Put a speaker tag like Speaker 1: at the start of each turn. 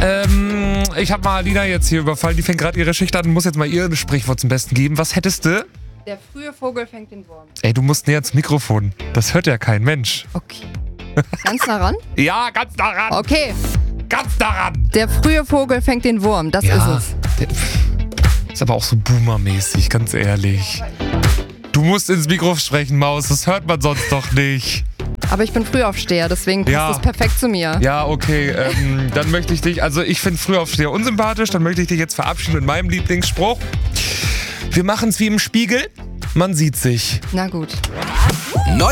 Speaker 1: Ich habe mal Alina jetzt hier überfallen. Die fängt gerade ihre Schicht an und muss jetzt mal ihr Sprichwort zum Besten geben. Was hättest du?
Speaker 2: Der frühe Vogel fängt den Wurm.
Speaker 1: Ey, du musst näher ans Mikrofon. Das hört ja kein Mensch.
Speaker 2: Okay. Ganz nah ran?
Speaker 1: Ja, ganz nah ran.
Speaker 2: Okay.
Speaker 1: Ganz nah ran.
Speaker 2: Der frühe Vogel fängt den Wurm. Das ist es.
Speaker 1: Ist aber auch so boomermäßig, ganz ehrlich. Du musst ins Mikro sprechen, Maus. Das hört man sonst doch nicht.
Speaker 2: Aber ich bin Frühaufsteher, deswegen passt es perfekt zu mir.
Speaker 1: Ja, okay. Dann möchte ich dich, also ich finde Frühaufsteher unsympathisch, dann möchte ich dich jetzt verabschieden mit meinem Lieblingsspruch. Wir machen es wie im Spiegel, man sieht sich.
Speaker 2: Na gut.